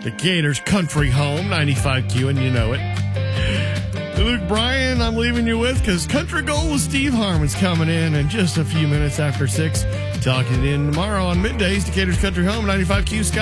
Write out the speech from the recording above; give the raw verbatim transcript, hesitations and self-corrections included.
Decatur's country home, ninety-five Q, and you know it. Luke Bryan, I'm leaving you with, because Country Gold with Steve Harmon's coming in in just a few minutes after six. Talking in tomorrow on Middays, Decatur's country home, ninety-five Q Sky.